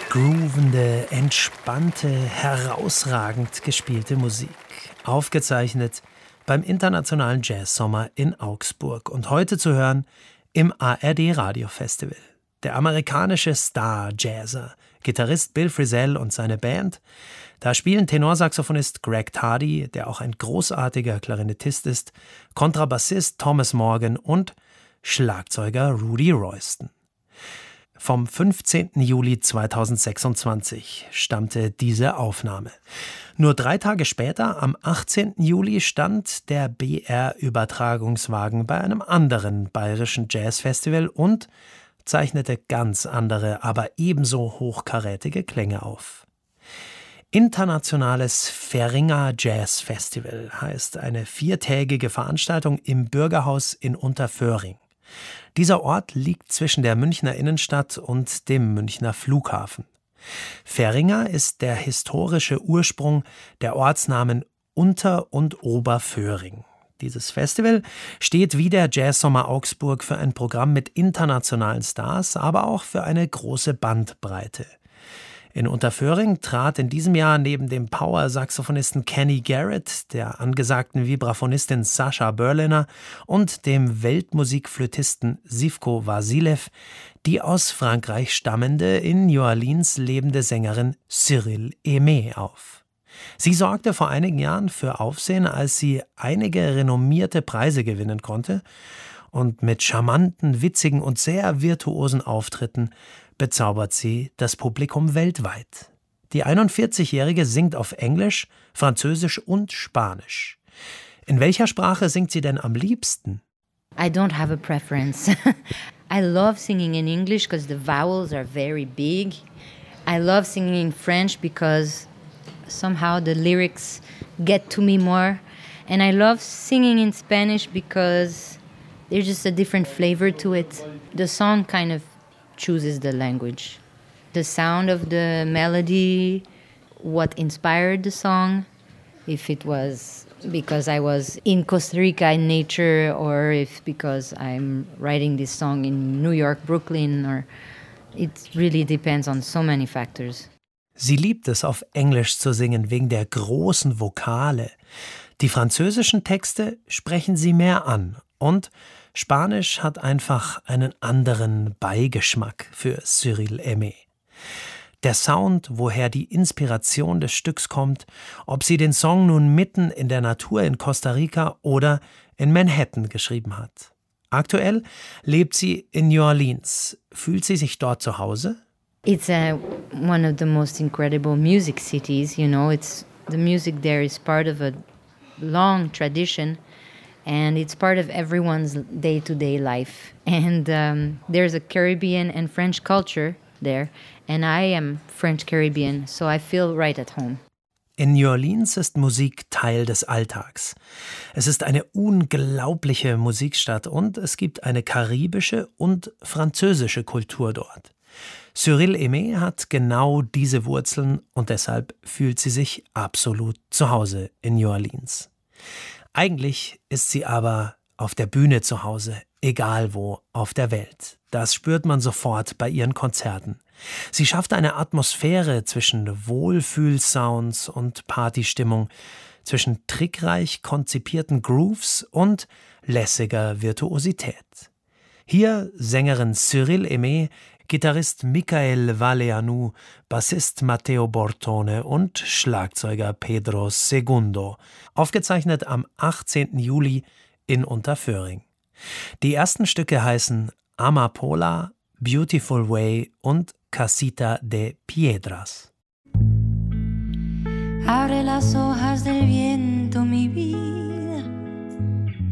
Groovende, entspannte, herausragend gespielte Musik. Aufgezeichnet beim Internationalen Jazzsommer in Augsburg und heute zu hören im ARD Radio Festival. Der amerikanische Star-Jazzer, Gitarrist Bill Frisell und seine Band. Da spielen Tenorsaxophonist Greg Tardy, der auch ein großartiger Klarinettist ist, Kontrabassist Thomas Morgan und Schlagzeuger Rudy Royston. Vom 15. Juli 2026 stammte diese Aufnahme. Nur 3 Tage später, am 18. Juli, stand der BR-Übertragungswagen bei einem anderen bayerischen Jazzfestival und zeichnete ganz andere, aber ebenso hochkarätige Klänge auf. Internationales Färinger Jazz Festival heißt eine 4-tägige Veranstaltung im Bürgerhaus in Unterföhring. Dieser Ort liegt zwischen der Münchner Innenstadt und dem Münchner Flughafen. Färinger ist der historische Ursprung der Ortsnamen Unter- und Oberföhring. Dieses Festival steht wie der Jazzsommer Augsburg für ein Programm mit internationalen Stars, aber auch für eine große Bandbreite. In Unterföhring trat in diesem Jahr neben dem Power-Saxophonisten Kenny Garrett, der angesagten Vibraphonistin Sascha Berliner und dem Weltmusikflötisten Sivko Vasilev die aus Frankreich stammende, in New Orleans lebende Sängerin Cyril Aimé auf. Sie sorgte vor einigen Jahren für Aufsehen, als sie einige renommierte Preise gewinnen konnte und mit charmanten, witzigen und sehr virtuosen Auftritten bezaubert sie das Publikum weltweit. Die 41-Jährige singt auf Englisch, Französisch und Spanisch. In welcher Sprache singt sie denn am liebsten? I don't have a preference. I love singing in English because the vowels are very big. I love singing in French because somehow the lyrics get to me more. And I love singing in Spanish because there's just a different flavor to it. The song kind of chooses the language. The sound of the melody, what inspired the song, if it was because I was in Costa Rica in nature or if because I'm writing this song in New York, Brooklyn, or it really depends on so many factors. Sie liebt es, auf Englisch zu singen, wegen der großen Vokale. Die französischen Texte sprechen sie mehr an und Spanisch hat einfach einen anderen Beigeschmack für Cyril Aimé. Der Sound, woher die Inspiration des Stücks kommt, ob sie den Song nun mitten in der Natur in Costa Rica oder in Manhattan geschrieben hat. Aktuell lebt sie in New Orleans. Fühlt sie sich dort zu Hause? It's one of the most incredible music cities, you know. The music there is part of a long tradition. And it's part of everyone's day-to-day life. And there's a Caribbean and French culture there. And I am French-Caribbean, so I feel right at home. In New Orleans ist Musik Teil des Alltags. Es ist eine unglaubliche Musikstadt und es gibt eine karibische und französische Kultur dort. Cyril Aimé hat genau diese Wurzeln und deshalb fühlt sie sich absolut zu Hause in New Orleans. Eigentlich ist sie aber auf der Bühne zu Hause, egal wo auf der Welt. Das spürt man sofort bei ihren Konzerten. Sie schafft eine Atmosphäre zwischen Wohlfühlsounds und Partystimmung, zwischen trickreich konzipierten Grooves und lässiger Virtuosität. Hier Sängerin Cyril Aimé, Gitarrist Michael Valeanu, Bassist Matteo Bortone und Schlagzeuger Pedro Segundo. Aufgezeichnet am 18. Juli in Unterföhring. Die ersten Stücke heißen Amapola, Beautiful Way und Casita de Piedras. Abre las hojas del viento, mi vida.